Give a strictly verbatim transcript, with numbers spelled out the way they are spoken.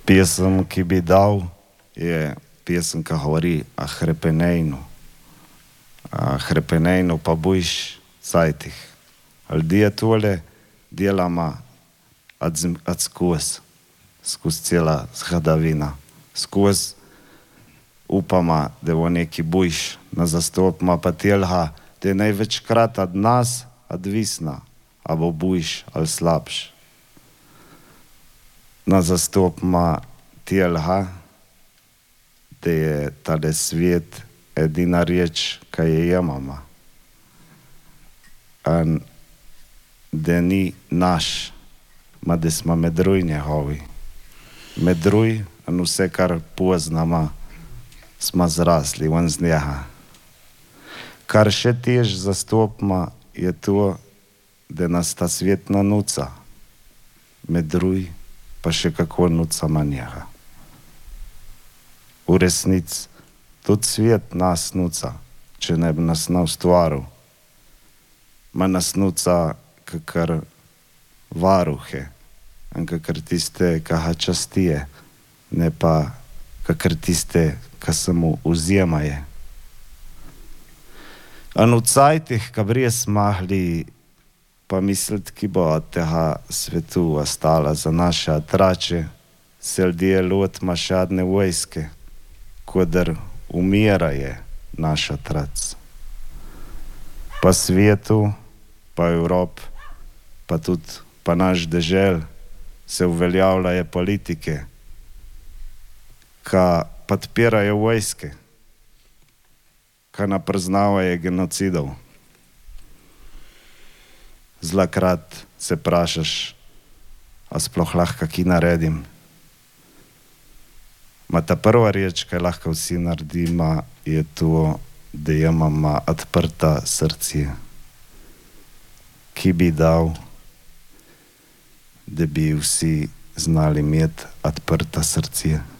Pesem, ki bi dal, je pesem, ki govori o hrepenejnu. A hrepenejnu pa bojiš cajtih. Ljudje tole delamo od skozi, skozi cela zgodovina. Skozi upamo, da bo neki boljš, na zastopima pa telha, da je največkrat od nas odvisna, a bo boljš ali slabš. Na zastopima telha, da je tale svet edina reč, ki je jemama. In da ni naš, ma da smo medruj njegovi. Medruj in vse, kar poznamo, smo zrasli ven z njega. Kar še tež zastopima, je to, da nas ta svet nanuca. Medruj pa še kako nucama njega. V resnici tudi svet nas nuca, če ne bi nas ne ustvaril. Ma nas nuca kakor varuhe in kakor tiste, ki ga častije, ne pa kakor tiste, ki se mu vzjemaje. In v cajtih, ki bi res mogli pa misliti, ki bo od tega svetu ostala za naše otroče, se ljudje lotimo še ene vojske, kodr umiraje naš otroc. Pa svetu, pa Evropi, pa tudi pa naš dežel se uveljavljajo politike, ki podpirajo vojske, ki ne priznavajo genocidov. Zlakrat se vprašaš, a sploh lahko kaj naredim. Ma ta prva reč, ki lahko vsi naredimo, je to, da imamo odprta srce, ki bi dal, da bi vsi znali imeti odprta srce.